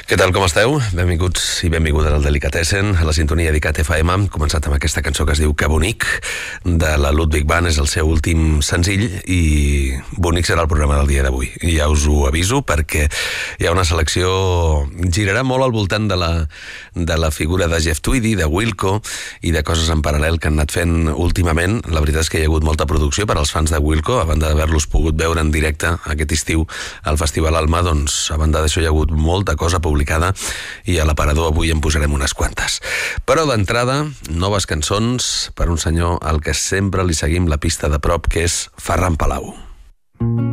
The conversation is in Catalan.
Què tal, com esteu? Benvinguts i benvingudes al Delicatessen, a la sintonia d'ICAT FM. Hem començat amb aquesta cançó que es diu Que bonic, de la Ludwig Band, és el seu últim senzill i bonic serà el programa del dia d'avui. I ja us ho aviso perquè hi ha una selecció, girarà molt al voltant de la figura de Jeff Tweedy, de Wilco i de coses en paral·lel que han anat fent últimament. La veritat és que hi ha hagut molta producció per als fans de Wilco, a banda d'haver-los pogut veure en directe aquest estiu al Festival Alma, doncs a banda d'això hi ha hagut molta cosa publicada i a l'aparador avui en posarem unes quantes. Però d'entrada, noves cançons per un senyor al que sempre li seguim la pista de prop, que és Ferran Palau.